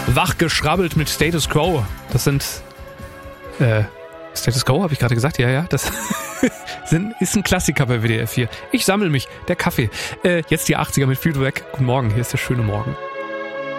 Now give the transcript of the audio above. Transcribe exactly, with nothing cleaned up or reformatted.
Wachgeschrabbelt mit Status Quo. Das sind... Äh... Status Quo, habe ich gerade gesagt? Ja, ja. Das sind, ist ein Klassiker bei W D R vier. Ich sammle mich. Der Kaffee. Äh, jetzt die achtziger mit Fleetwood Mac. Guten Morgen. Hier ist der schöne Morgen.